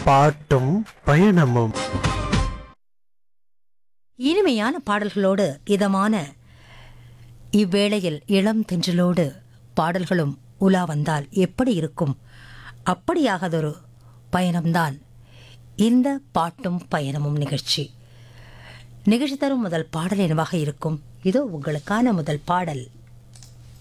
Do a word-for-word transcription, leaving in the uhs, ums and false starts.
பாட்டும் பயணமும். இனிமையான பாடல்களோடு இதமான இவ்வேளையில் இளம் தென்றலோடு பாடல்களும் உலா வந்தால் எப்படி இருக்கும்? அப்படியாகதொரு பயணம்தான் இந்த பாட்டும் பயணமும் நிகழ்ச்சி. நிகழ்ச்சி தரும் முதல் பாடல் என்னவாக இருக்கும்? இதோ உங்களுக்கான முதல் பாடல்.